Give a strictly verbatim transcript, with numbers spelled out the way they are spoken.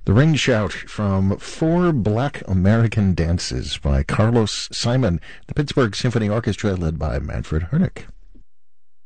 The Ring Shout from Four Black American Dances by Carlos Simon, the Pittsburgh Symphony Orchestra led by Manfred Hernick.